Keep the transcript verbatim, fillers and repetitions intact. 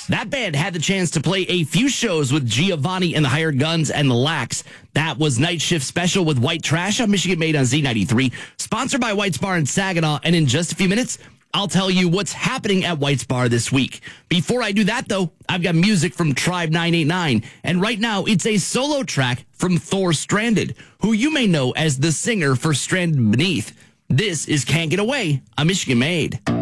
That band had the chance to play a few shows with Giovanni and the Hired Guns and the Lax. That was Night Shift Special with White Trash on Michigan Made on Z ninety-three, sponsored by White's Bar in Saginaw. And in just a few minutes, I'll tell you what's happening at White's Bar this week. Before I do that, though, I've got music from Tribe nine eight nine. And right now, it's a solo track from Thor Stranded, who you may know as the singer for Stranded Beneath. This is Can't Get Away on Michigan Made.